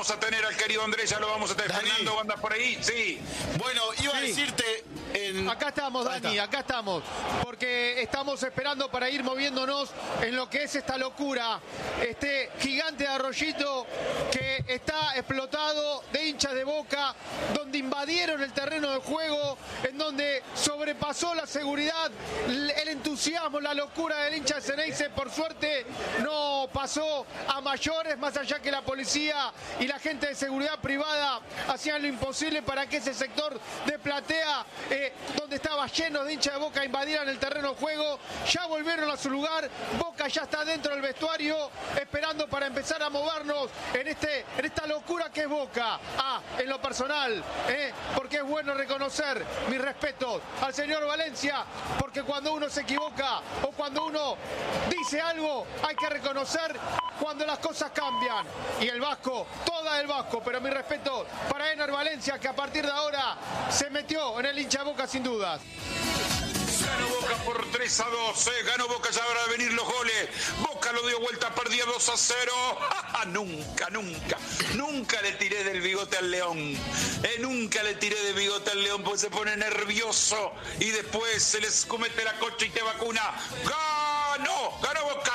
vamos a tener al querido Andrés, ya lo vamos a tener. Dani. Fernando, ¿andas por ahí? Sí. Bueno, iba a decirte... Acá estamos, Dani, acá estamos, porque estamos esperando para ir moviéndonos en lo que es esta locura, este gigante de Arroyito que está explotado de hinchas de Boca, donde invadieron el terreno de juego, en donde sobrepasó la seguridad, el entusiasmo, la locura del hincha de Ceneice. Por suerte no pasó a mayores, más allá que la policía y la gente de seguridad privada hacían lo imposible para que ese sector de platea, donde estaba lleno de hinchas de Boca, invadieran el terreno de juego. Ya volvieron a su lugar, Boca ya está dentro del vestuario, esperando para empezar a movernos en esta locura que es Boca. En lo personal, porque es bueno reconocer mis respetos al señor Valencia, porque cuando uno se equivoca o cuando uno dice algo, hay que reconocer cuando las cosas cambian. Y el Vasco, toda el Vasco, pero mi respeto para Ener Valencia, que a partir de ahora se metió en el hincha de Boca sin dudas. Ganó Boca por 3-2, ganó Boca, ya van a venir los goles. Boca lo dio vuelta, perdía 2-0. Nunca le tiré del bigote al León. Nunca le tiré del bigote al León porque se pone nervioso y después se les comete la cocha y te vacuna. ¡Ganó! ¡Ganó Boca!